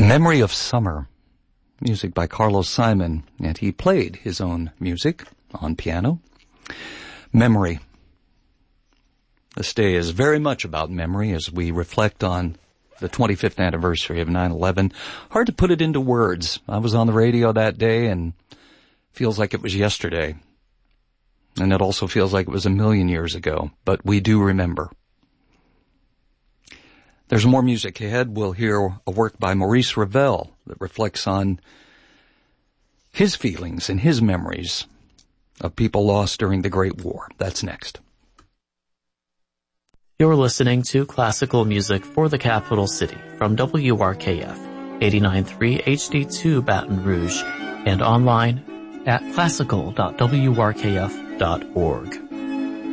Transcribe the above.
Memory of Summer, music by Carlos Simon, and he played his own music on piano. Memory. This day is very much about memory as we reflect on the 25th anniversary of 9/11. Hard to put it into words. I was on the radio that day and feels like it was yesterday. And it also feels like it was a million years ago, but we do remember. There's more music ahead. We'll hear a work by Maurice Ravel that reflects on his feelings and his memories of people lost during the Great War. That's next. You're listening to classical music for the capital city from WRKF 89.3 HD2 Baton Rouge and online at classical.wrkf.org.